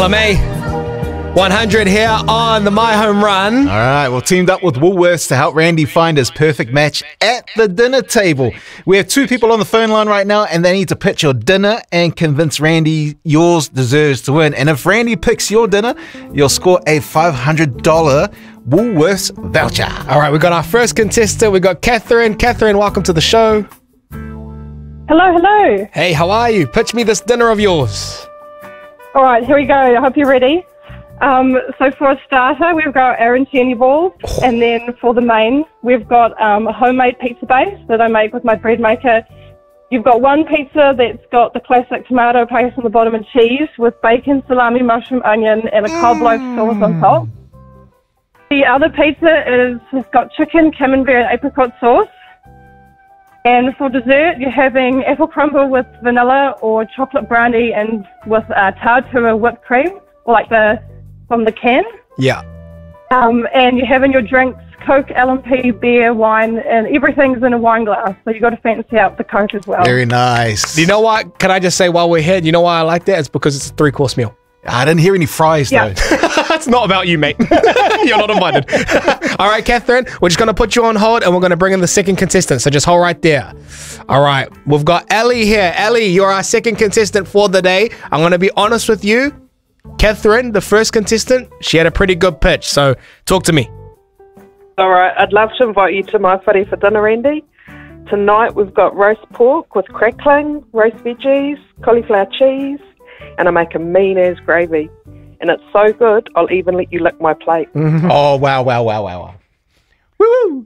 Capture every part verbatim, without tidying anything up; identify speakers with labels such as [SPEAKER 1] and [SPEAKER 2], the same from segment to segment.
[SPEAKER 1] L M A. one hundred here on the My Home Run.
[SPEAKER 2] All right, well, teamed up with Woolworths to help Randy find his perfect match at the dinner table. We have two people on the phone line right now, and they need to pitch your dinner and convince Randy yours deserves to win. And if Randy picks your dinner, you'll score a five hundred dollars Woolworths voucher.
[SPEAKER 1] All right, we got our first contestant. We got Catherine. Catherine, welcome to the show.
[SPEAKER 3] Hello, hello.
[SPEAKER 1] Hey, how are you? Pitch me this dinner of yours.
[SPEAKER 3] All right, here we go. I hope you're ready. Um, so for a starter, we've got arancini balls, and then for the main, we've got um, a homemade pizza base that I make with my bread maker. You've got one pizza that's got the classic tomato paste on the bottom and cheese with bacon, salami, mushroom, onion, and a cob loaf sauce on top. The other pizza is has got chicken, camembert, and apricot sauce. And for dessert, you're having apple crumble with vanilla or chocolate brownie and with uh, tartura whipped cream, or like the from the can.
[SPEAKER 1] Yeah.
[SPEAKER 3] Um, and you're having your drinks, Coke, L M P, beer, wine, and everything's in a wine glass. So you've got to fancy out the Coke as well.
[SPEAKER 2] Very nice.
[SPEAKER 1] You know what? Can I just say while we're here, you know why I like that? It's because it's a three-course meal.
[SPEAKER 2] I didn't hear any fries,
[SPEAKER 3] Yeah.
[SPEAKER 2] though.
[SPEAKER 1] It's not about you, mate. You're not invited. All right, Catherine, we're just going to put you on hold and we're going to bring in the second contestant. So just hold right there. All right, we've got Ellie here. Ellie, you're our second contestant for the day. I'm going to be honest with you. Catherine, the first contestant, she had a pretty good pitch. So talk to me.
[SPEAKER 4] All right, I'd love to invite you to my whare for dinner, Randy. Tonight we've got roast pork with crackling, roast veggies, cauliflower cheese, and I make a mean-ass gravy. And it's so good, I'll even let you lick my plate.
[SPEAKER 1] Oh, wow, wow, wow, wow, wow. Woo!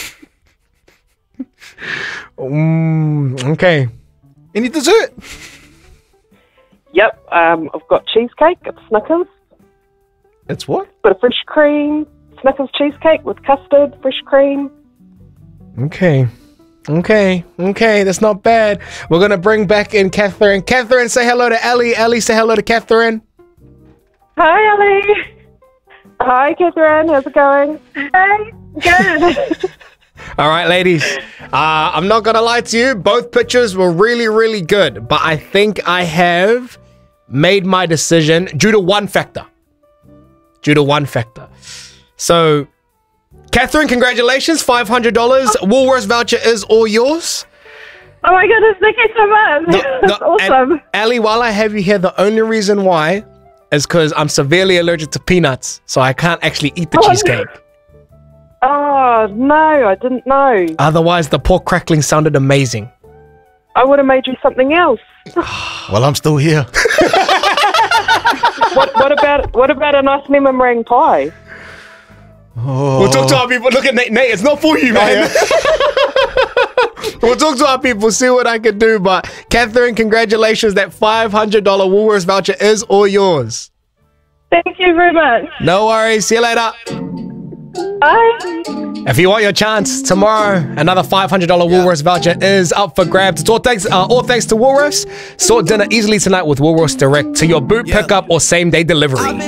[SPEAKER 1] mm, okay.
[SPEAKER 2] Any dessert?
[SPEAKER 4] Yep, um, I've got cheesecake at Snickers.
[SPEAKER 2] It's what?
[SPEAKER 4] Bit of fresh cream, Snickers cheesecake with custard, fresh cream.
[SPEAKER 1] Okay. Okay. Okay. That's not bad. We're going to bring back in Catherine. Catherine, say hello to Ellie. Ellie, say hello to Catherine.
[SPEAKER 3] Hi, Ellie.
[SPEAKER 4] Hi, Catherine. How's it going?
[SPEAKER 3] Hey, good.
[SPEAKER 1] All right, ladies. Uh, I'm not going to lie to you. Both pictures were really, really good. But I think I have made my decision due to one factor. Due to one factor. So, Catherine, congratulations. five hundred dollars. Woolworths voucher is all yours.
[SPEAKER 3] Oh my goodness, thank you so much.
[SPEAKER 1] No,
[SPEAKER 3] That's
[SPEAKER 1] no,
[SPEAKER 3] awesome.
[SPEAKER 1] and Ali, while I have you here, the only reason why is because I'm severely allergic to peanuts, so I can't actually eat the
[SPEAKER 3] Oh, no.
[SPEAKER 1] cheesecake.
[SPEAKER 4] Oh, no, I didn't know.
[SPEAKER 1] Otherwise, the pork crackling sounded amazing.
[SPEAKER 4] I would have made you something else.
[SPEAKER 2] Well, I'm still here.
[SPEAKER 4] What, what about what about a nice lemon meringue pie?
[SPEAKER 2] Oh.
[SPEAKER 1] We'll talk to our people. Look at Nate. Nate, it's not for you, man. We'll talk to our people, see what I can do. But Catherine, congratulations. That five hundred dollars Woolworths voucher is all yours.
[SPEAKER 3] Thank you very much.
[SPEAKER 1] No worries. See you later.
[SPEAKER 3] Bye.
[SPEAKER 1] If you want your chance, tomorrow, another five hundred dollars Woolworths voucher is up for grabs. It's all thanks, uh, all thanks to Woolworths. Sort dinner easily tonight with Woolworths Direct to your boot pickup or same-day delivery.